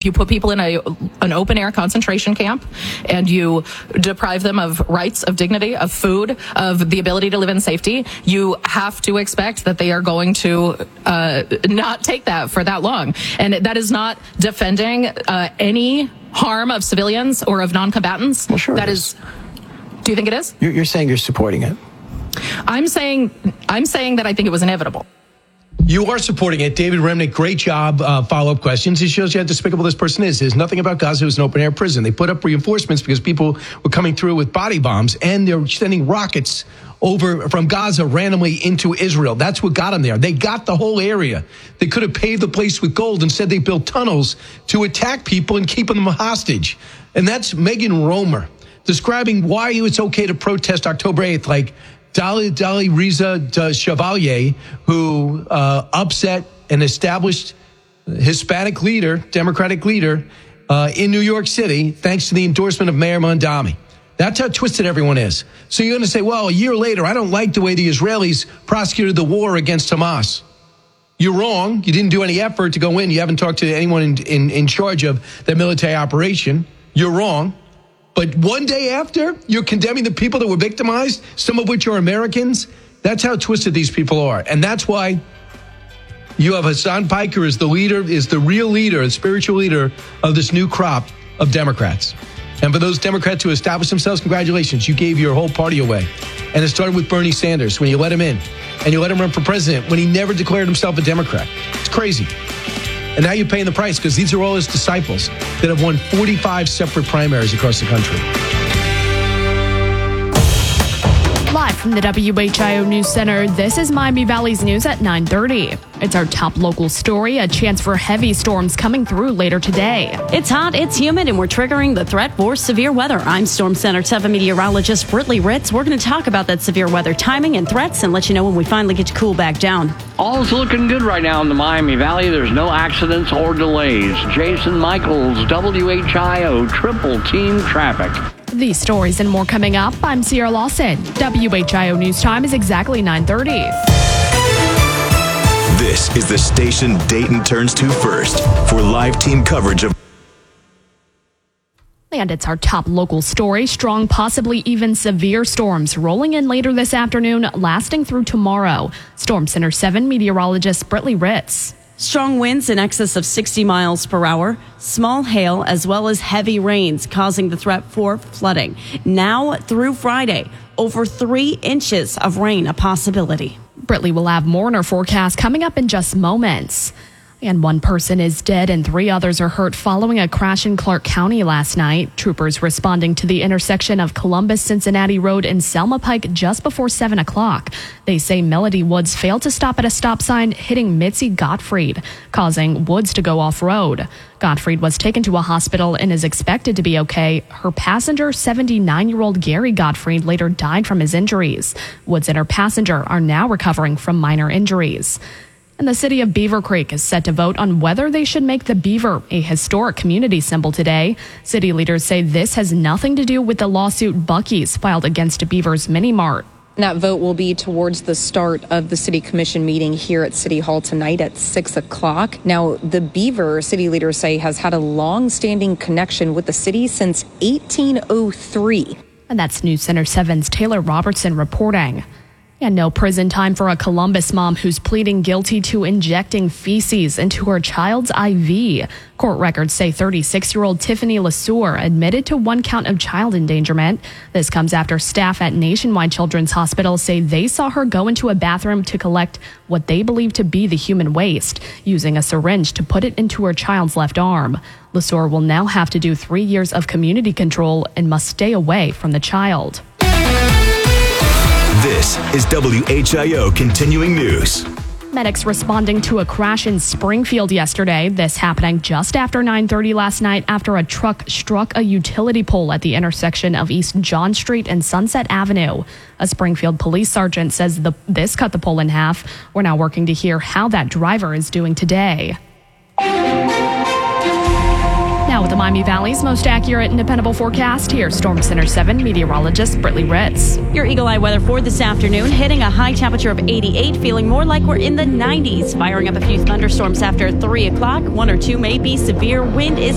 you put people in an open-air concentration camp and you deprive them of rights, of dignity, of food, of the ability to live in safety, you have to expect that they are going to not take that for that long. And that is not defending any harm of civilians or of non-combatants. Well, sure. That is. Do you think it is? You're saying you're supporting it. I'm saying that I think it was inevitable. You are supporting it. David Remnick, great job. Follow-up questions. It shows you how despicable this person is. There's nothing about Gaza. It was an open-air prison. They put up reinforcements because people were coming through with body bombs, and they're sending rockets over from Gaza randomly into Israel. That's what got them there. They got the whole area. They could have paved the place with gold. Instead, they built tunnels to attack people and keep them hostage. And that's Megan Romer describing why it's okay to protest October 8th, like Dali Reza Chevalier, who upset an established Hispanic leader, Democratic leader, in New York City, thanks to the endorsement of Mayor Mondami. That's how twisted everyone is. So you're going to say, well, a year later, I don't like the way the Israelis prosecuted the war against Hamas. You're wrong. You didn't do any effort to go in. You haven't talked to anyone in charge of that military operation. You're wrong. But one day after, you're condemning the people that were victimized, some of which are Americans. That's how twisted these people are. And that's why you have Hassan Piker as the leader, is the real leader, the spiritual leader of this new crop of Democrats. And for those Democrats who established themselves, congratulations. You gave your whole party away. And it started with Bernie Sanders when you let him in. And you let him run for president when he never declared himself a Democrat. It's crazy. And now you're paying the price because these are all his disciples that have won 45 separate primaries across the country. Live from the WHIO News Center, this is Miami Valley's news at 9:30. It's our top local story, a chance for heavy storms coming through later today. It's hot, it's humid, and we're triggering the threat for severe weather. I'm Storm Center 7 meteorologist Britley Ritz. We're going to talk about that severe weather timing and threats and let you know when we finally get to cool back down. All's looking good right now in the Miami Valley. There's no accidents or delays. Jason Michaels, WHIO Triple Team Traffic. These stories and more coming up. I'm Sierra Lawson. WHIO News Time is exactly 9:30. This is the station Dayton turns to first for live team coverage of. And it's our top local story. Strong, possibly even severe storms rolling in later this afternoon, lasting through tomorrow. Storm Center 7 meteorologist Britley Ritz. Strong winds in excess of 60 miles per hour, small hail, as well as heavy rains causing the threat for flooding. Now through Friday, over 3 inches of rain a possibility. Britley will have more in her forecast coming up in just moments. And 1 person is dead and 3 others are hurt following a crash in Clark County last night. Troopers responding to the intersection of Columbus-Cincinnati Road and Selma Pike just before 7 o'clock. They say Melody Woods failed to stop at a stop sign, hitting Mitzi Gottfried, causing Woods to go off-road. Gottfried was taken to a hospital and is expected to be okay. Her passenger, 79-year-old Gary Gottfried, later died from his injuries. Woods and her passenger are now recovering from minor injuries. And the city of Beaver Creek is set to vote on whether they should make the beaver a historic community symbol today. City leaders say this has nothing to do with the lawsuit Buc-ee's filed against Beaver's Mini Mart. That vote will be towards the start of the City Commission meeting here at City Hall tonight at 6 o'clock. Now, the Beaver, city leaders say, has had a long-standing connection with the city since 1803. And that's News Center 7's Taylor Robertson reporting. And no prison time for a Columbus mom who's pleading guilty to injecting feces into her child's IV. Court records say 36-year-old Tiffany LeSueur admitted to 1 count of child endangerment. This comes after staff at Nationwide Children's Hospital say they saw her go into a bathroom to collect what they believe to be the human waste, using a syringe to put it into her child's left arm. LeSueur will now have to do 3 years of community control and must stay away from the child. This is WHIO Continuing News. Medics responding to a crash in Springfield yesterday. This happening just after 9:30 last night after a truck struck a utility pole at the intersection of East John Street and Sunset Avenue. A Springfield police sergeant says this cut the pole in half. We're now working to hear how that driver is doing today. Now with the Miami Valley's most accurate and dependable forecast, here's Storm Center 7 meteorologist Britley Ritz. Your Eagle Eye weather for this afternoon, hitting a high temperature of 88, feeling more like we're in the 90s. Firing up a few thunderstorms after 3 o'clock. 1 or 2 may be severe. Wind is